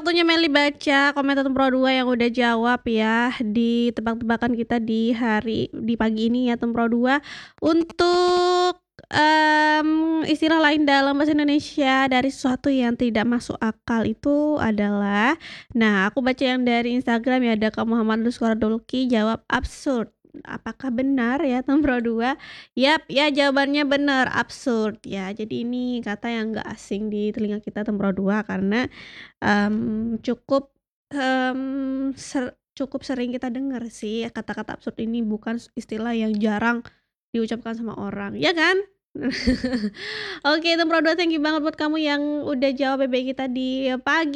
waktunya Meli baca komentar Tempro 2 yang udah jawab ya di tebak-tebakan kita di pagi ini ya Tempro 2. Untuk, istilah lain dalam bahasa Indonesia dari sesuatu yang tidak masuk akal itu adalah, nah aku baca yang dari Instagram ya ada Kak Muhammad_Dulki jawab absurd. Apakah benar ya Tempro 2? Yap, ya jawabannya benar, absurd ya. Jadi ini kata yang nggak asing di telinga kita Tempro 2 karena cukup, cukup sering kita dengar sih kata-kata absurd ini bukan istilah yang jarang diucapkan sama orang, ya kan? Oke Tempro 2 thank you banget buat kamu yang udah jawab BBK kita di pagi